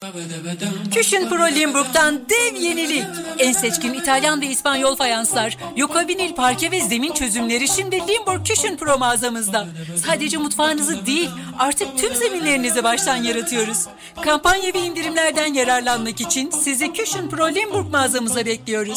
Küchen Pro Limburg'dan dev yenilik. En seçkin İtalyan ve İspanyol fayanslar, Yoko vinil parke ve zemin çözümleri şimdi Limburg Küchen Pro mağazamızda. Sadece mutfağınızı değil, artık tüm zeminlerinizi baştan yaratıyoruz. Kampanya ve indirimlerden yararlanmak için sizi Küchen Pro Limburg mağazamıza bekliyoruz.